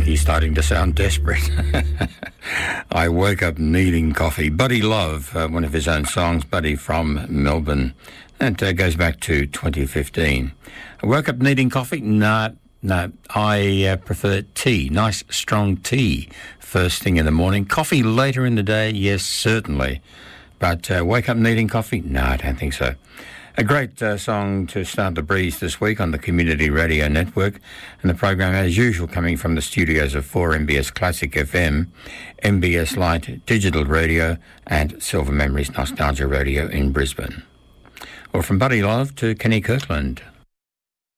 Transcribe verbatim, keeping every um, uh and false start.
he's starting to sound desperate. I woke up needing coffee. Buddy Love, uh, one of his own songs, Buddy from Melbourne. That uh, goes back to twenty fifteen. I woke up needing coffee? No, no. I uh, prefer tea, nice strong tea, first thing in the morning. Coffee later in the day? Yes, certainly. But uh, wake up needing coffee? No, I don't think so. A great uh, song to start the breeze this week on the Community Radio Network, and the program as usual coming from the studios of four M B S Classic F M, M B S Light Digital Radio and Silver Memories Nostalgia Radio in Brisbane. Or from Buddy Love to Kenny Kirkland.